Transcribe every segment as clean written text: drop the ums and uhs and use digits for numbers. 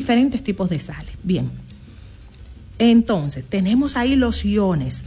diferentes tipos de sales. Bien, entonces tenemos ahí los iones.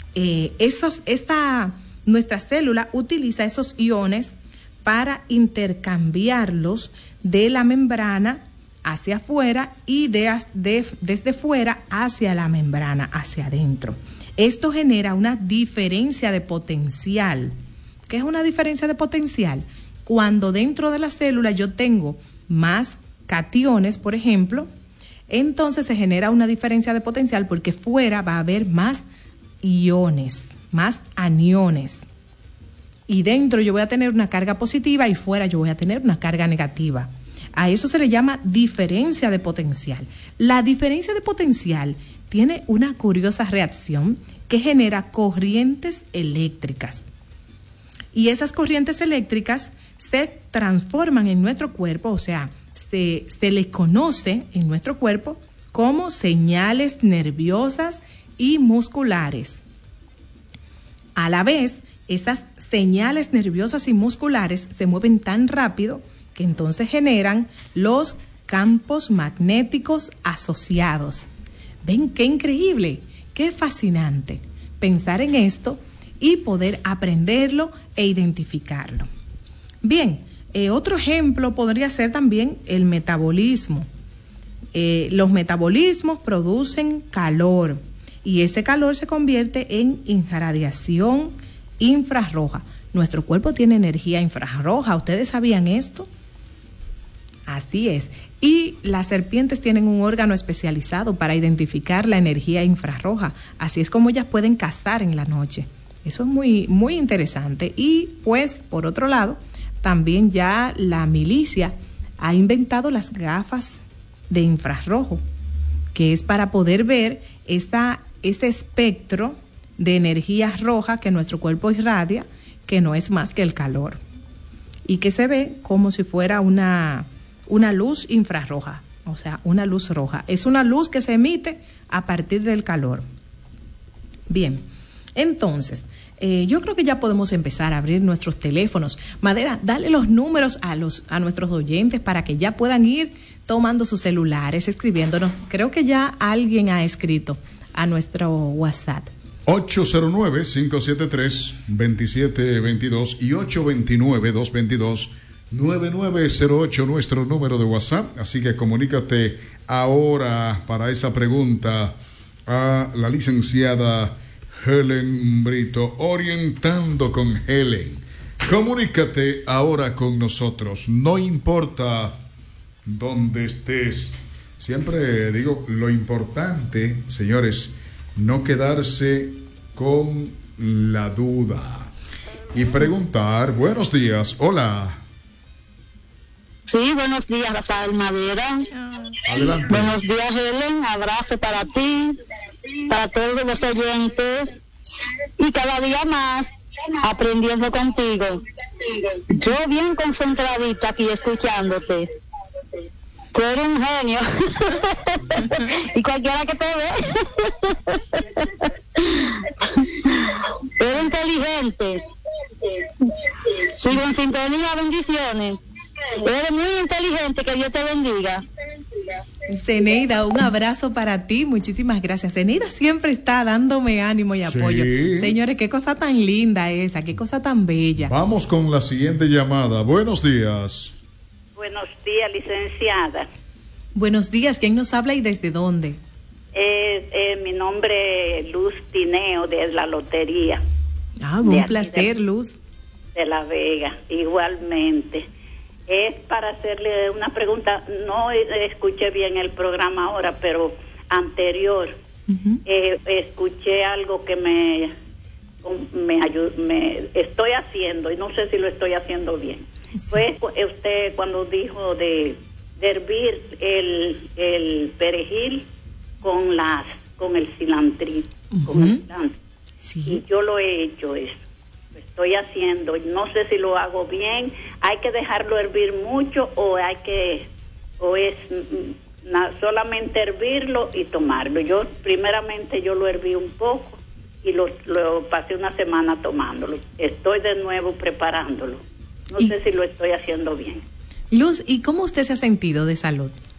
Nuestra célula utiliza esos iones para intercambiarlos de la membrana hacia afuera y desde fuera hacia la membrana, hacia adentro. Esto genera una diferencia de potencial. ¿Qué es una diferencia de potencial? Cuando dentro de la célula yo tengo más cationes, por ejemplo, entonces se genera una diferencia de potencial porque fuera va a haber más iones, más aniones. Y dentro yo voy a tener una carga positiva y fuera yo voy a tener una carga negativa. A eso se le llama diferencia de potencial. La diferencia de potencial tiene una curiosa reacción que genera corrientes eléctricas. Y esas corrientes eléctricas se transforman en nuestro cuerpo, o sea, se les conoce en nuestro cuerpo como señales nerviosas y musculares. A la vez, esas señales nerviosas y musculares se mueven tan rápido que entonces generan los campos magnéticos asociados. ¿Ven qué increíble? Qué fascinante pensar en esto y poder aprenderlo e identificarlo. Bien, otro ejemplo podría ser también el metabolismo. Los metabolismos producen calor y ese calor se convierte en irradiación infrarroja. Nuestro cuerpo tiene energía infrarroja. ¿Ustedes sabían esto? Así es. Y las serpientes tienen un órgano especializado para identificar la energía infrarroja. Así es como ellas pueden cazar en la noche. Eso es muy, muy interesante. Y pues, por otro lado, también ya la milicia ha inventado las gafas de infrarrojo, que es para poder ver este espectro de energía roja que nuestro cuerpo irradia, que no es más que el calor, y que se ve como si fuera una luz infrarroja, o sea, una luz roja. Es una luz que se emite a partir del calor. Bien, entonces, yo creo que ya podemos empezar a abrir nuestros teléfonos. Madera, dale los números a nuestros oyentes para que ya puedan ir tomando sus celulares, escribiéndonos. Creo que ya alguien ha escrito a nuestro WhatsApp. 809-573-2722 y 829-222-9908, nuestro número de WhatsApp. Así que comunícate ahora para esa pregunta a la licenciada Helen Brito, Orientando con Helen. Comunícate ahora con nosotros, no importa dónde estés. Siempre digo, lo importante, señores, no quedarse con la duda y preguntar. Buenos días, hola. Sí, buenos días, Rafael Madera. Adelante. Buenos días, Helen. Abrazo para ti, para todos los oyentes y cada día más aprendiendo contigo. Yo bien concentradita aquí escuchándote. Tú eres un genio. Y cualquiera que te ve. Eres inteligente. Sigo en sintonía, bendiciones. Eres muy inteligente, que Dios te bendiga. Zeneida, un abrazo para ti, muchísimas gracias. Zeneida siempre está dándome ánimo y apoyo. Sí. Señores, qué cosa tan linda esa, qué cosa tan bella. Vamos con la siguiente llamada. Buenos días. Buenos días, licenciada. Buenos días, ¿quién nos habla y desde dónde? Mi nombre es Luz Tineo, de la Lotería. Un placer, Luz. De La Vega, igualmente. Es para hacerle una pregunta. No escuché bien el programa ahora, pero anterior escuché algo que me estoy haciendo y no sé si lo estoy haciendo bien. Sí. Fue usted cuando dijo de hervir el perejil con el cilantro, con el cilantro. Sí. Y yo lo he hecho eso. Lo estoy haciendo, no sé si lo hago bien. Hay que dejarlo hervir mucho o es solamente hervirlo y tomarlo. Yo primeramente lo herví un poco y lo pasé una semana tomándolo. Estoy de nuevo preparándolo. No sé si lo estoy haciendo bien. Luz, ¿y cómo usted se ha sentido de salud?